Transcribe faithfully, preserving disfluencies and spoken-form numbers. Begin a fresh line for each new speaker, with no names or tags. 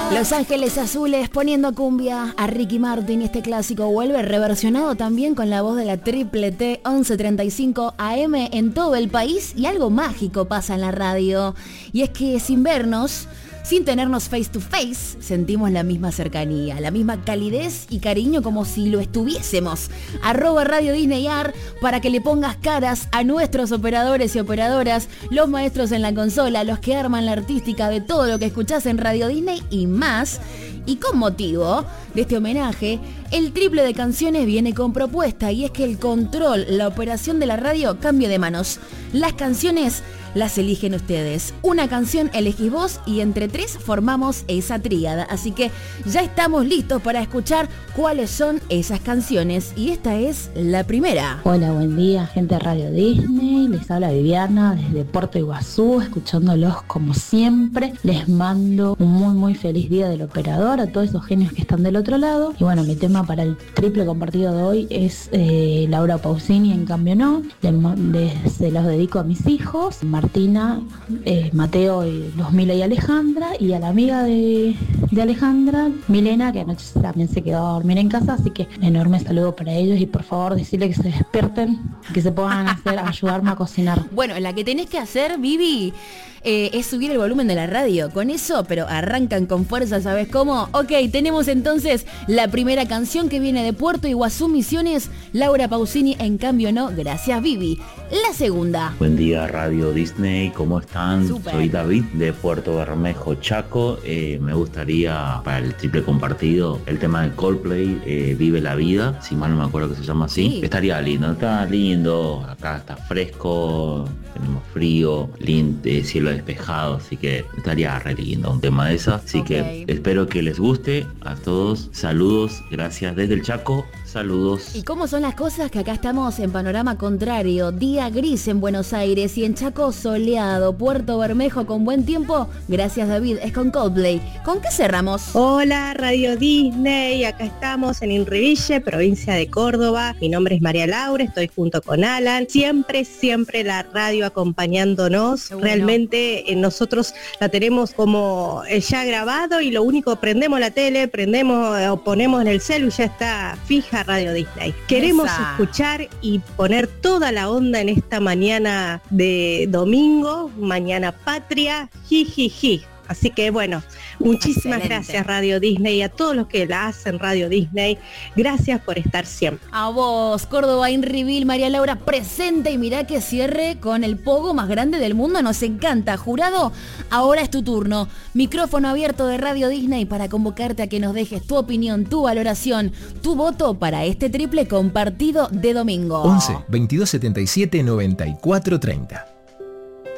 Los Ángeles Azules poniendo cumbia a Ricky Martin. Este clásico vuelve reversionado también con la voz de la Triple T. Once treinta y cinco A M en todo el país, y algo mágico pasa en la radio, y es que sin vernos, sin tenernos face to face, sentimos la misma cercanía, la misma calidez y cariño como si lo estuviésemos. Arroba Radio Disney Ar para que le pongas caras a nuestros operadores y operadoras, los maestros en la consola, los que arman la artística de todo lo que escuchás en Radio Disney y más. Y con motivo de este homenaje, el triple de canciones viene con propuesta, y es que el control, la operación de la radio cambie de manos. Las canciones las eligen ustedes. Una canción elegís vos y entre tres formamos esa tríada. Así que ya estamos listos para escuchar cuáles son esas canciones. Y esta es la primera.
Hola, buen día, gente de Radio Disney. Les habla Viviana desde Puerto Iguazú, escuchándolos como siempre. Les mando un muy muy feliz día del operador a todos esos genios que están del otro lado. Y bueno, mi tema para el triple compartido de hoy es eh, Laura Pausini, En Cambio No. Les, les, se los dedico a mis hijos, Martina, eh, Mateo, y Luzmila y Alejandra, y a la amiga de, de Alejandra, Milena, que anoche también se quedó a dormir en casa, así que un enorme saludo para ellos, y por favor decirle que se despierten, que se pongan a hacer, a ayudarme a cocinar.
Bueno, la que tenés que hacer, Vivi, eh, es subir el volumen de la radio. Con eso, pero arrancan con fuerza, ¿sabes cómo? Ok, tenemos entonces la primera canción, que viene de Puerto Iguazú, Misiones, Laura Pausini, En Cambio No. Gracias, Vivi. La segunda.
Buen día, Radio Disney, ¿cómo están?
Super.
Soy David de Puerto Bermejo, Chaco. Eh, me gustaría para el triple compartido el tema de Coldplay, eh, Vive la Vida, si mal no me acuerdo que se llama así.
Sí.
Estaría lindo, está lindo, acá está fresco, tenemos frío, lindo, eh, cielo despejado, así que estaría re lindo un tema de esa. Así
Okay.
que espero que les guste a todos. Saludos, gracias desde el Chaco. Saludos.
¿Y cómo son las cosas? Que acá estamos en panorama contrario. Día gris en Buenos Aires y en Chaco soleado. Puerto Bermejo con buen tiempo. Gracias, David. Es con Coldplay. ¿Con qué cerramos?
Hola, Radio Disney. Acá estamos en Inriville, provincia de Córdoba. Mi nombre es María Laura, estoy junto con Alan. Siempre, siempre la radio acompañándonos.
Bueno.
Realmente eh, nosotros la tenemos como eh, ya grabado, y lo único, prendemos la tele, prendemos eh, o ponemos en el celu y ya está fija Radio Disney. Queremos
Esa.
escuchar y poner toda la onda en esta mañana de domingo, mañana patria, jijiji. Así que bueno, muchísimas
Excelente.
gracias Radio Disney, y a todos los que la hacen Radio Disney, gracias por estar siempre.
A vos, Córdoba, Inrivil, María Laura presente, y mirá que cierre con el pogo más grande del mundo. Nos encanta. Jurado, ahora es tu turno. Micrófono abierto de Radio Disney para convocarte a que nos dejes tu opinión, tu valoración, tu voto para este triple compartido de domingo.
once, veintidós setenta y siete, noventa y cuatro treinta.